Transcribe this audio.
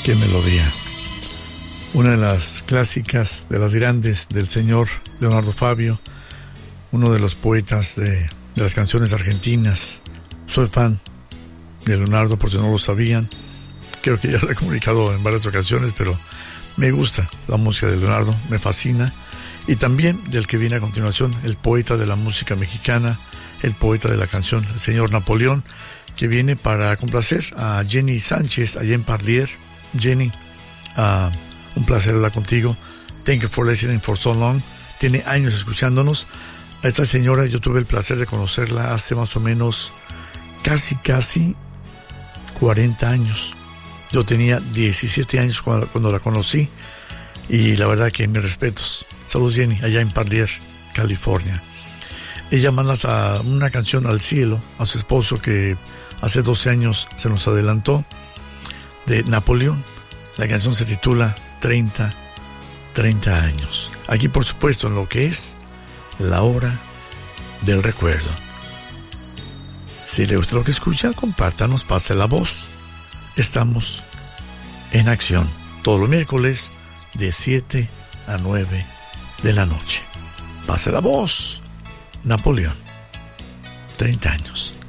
Qué melodía. Una de las clásicas, de las grandes del señor Leonardo Fabio, uno de los poetas de las canciones argentinas. Soy fan de Leonardo, por si no lo sabían. Creo que ya lo he comunicado en varias ocasiones, pero me gusta la música de Leonardo, me fascina. Y también del que viene a continuación, el poeta de la música mexicana, el poeta de la canción, el señor Napoleón, que viene para complacer a Jenny Sánchez allá en Parlier. Jenny, un placer hablar contigo. Thank you for listening for so long. Tiene años escuchándonos. A esta señora yo tuve el placer de conocerla hace más o menos casi 40 años. Yo tenía 17 años cuando la conocí, y la verdad que mis respetos. Saludos, Jenny, allá en Parlier, California. Ella manda una canción al cielo a su esposo, que hace 12 años se nos adelantó, de Napoleón. La canción se titula 30 años. Aquí, por supuesto, en lo que es la hora del recuerdo. Si le gusta lo que escucha, compártanos, pase la voz. Estamos en acción todos los miércoles de 7 a 9 de la noche. Pase la voz. Napoleón, 30 años.